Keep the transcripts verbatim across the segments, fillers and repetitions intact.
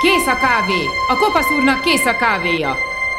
Kész a kávé! A kopasz úrnak kész a kávéja!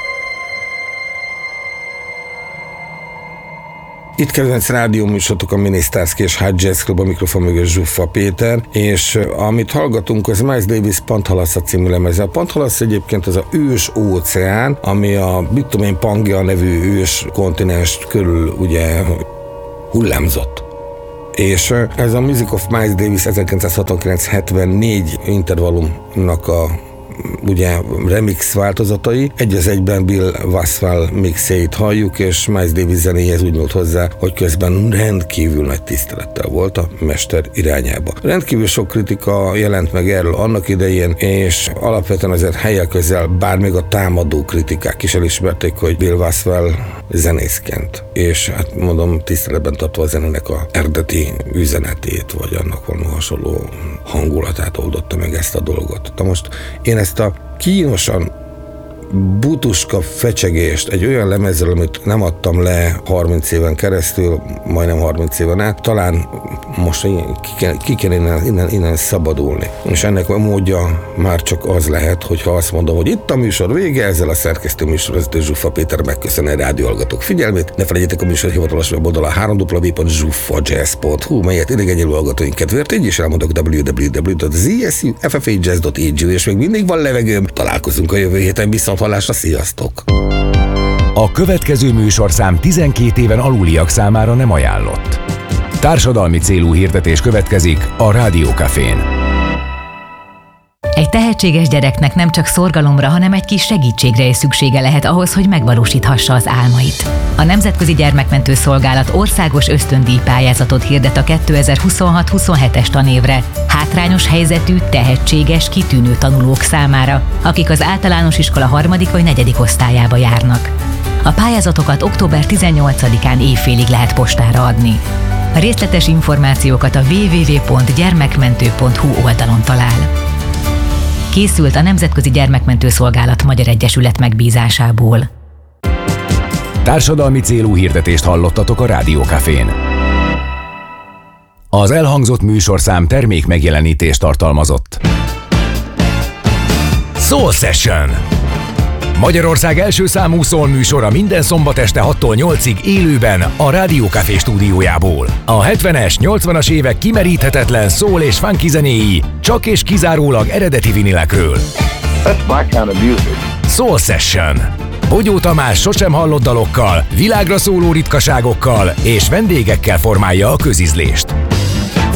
Itt kedvenc rádióműsorotok a Minisztárszki és High Jazz Club, a mikrofon mögött Zsuffa Péter, és amit hallgatunk, az Miles Davis Panthalasza című lemeze. A Panthalasz egyébként az a ős óceán, ami a, mit tudom én, Pangea nevű ős kontinens körül ugye hullámzott. És ez a Music of Miles Davis ezerkilencszázhatvankilenc hetvennégy intervallumnak a ugye remix változatai, egy az egyben Bill Waswell mixeit halljuk, és Miles Davis zenéhez úgy nyúlt hozzá, hogy közben rendkívül nagy tisztelettel volt a mester irányába. Rendkívül sok kritika jelent meg erről annak idején, és alapvetően azért helyek közel, bár még a támadó kritikák is elismerték, hogy Bill Waswell zenészként, és hát mondom, tiszteletben tartva a zenének a eredeti üzenetét, vagy annak valami hasonló hangulatát oldotta meg ezt a dolgot. Na most én ezt a kínosan butuska fecsegést egy olyan lemezzel, amit nem adtam le harminc éven keresztül, majdnem harminc éven át, talán most ki kell, ki kell innen, innen, innen szabadulni. És ennek a módja már csak az lehet, hogyha azt mondom, hogy itt a műsor vége, ezzel a szerkesztő műsorvezető Zsuffa Péter megköszöni a rádióhallgatók figyelmét. Ne felejtjétek a műsor hivatalos weboldala három w w w pont zsuffa jazz pont h u, melyet idegennyelvű hallgatóink kedvéért, így is elmondok w w w pont z s u f f a jazz pont e g u, és még mindig van levegőm. Találkozunk a jövő héten, viszont hallásra, sziasztok! A következő műsorszám tizenkét éven aluliak számára nem ajánlott. Társadalmi célú hirdetés következik a Rádió Cafén. Egy tehetséges gyereknek nem csak szorgalomra, hanem egy kis segítségre is szüksége lehet ahhoz, hogy megvalósíthassa az álmait. A Nemzetközi Gyermekmentő Szolgálat országos ösztöndíj pályázatot hirdet a kétezer-huszonhat huszonhetes tanévre hátrányos helyzetű, tehetséges, kitűnő tanulók számára, akik az általános iskola harmadik vagy negyedik osztályába járnak. A pályázatokat október tizennyolcadikán éjfélig lehet postára adni. A részletes információkat a w w w pont gyermekmentő pont h u oldalon talál. Készült a Nemzetközi Gyermekmentő Szolgálat Magyar Egyesület megbízásából. Társadalmi célú hirdetést hallottatok a Rádió Cafén. Az elhangzott műsorszám termék megjelenítést tartalmazott. Soul Session. Magyarország első számú soul műsora minden szombat este hattól nyolcig élőben a Rádió Café stúdiójából. A hetvenes, nyolcvanas évek kimeríthetetlen soul és funky zenéi csak és kizárólag eredeti vinilekről. That's my kind of music. Soul Session. Bogyó Tamás sosem hallott dalokkal, világra szóló ritkaságokkal és vendégekkel formálja a közizlést.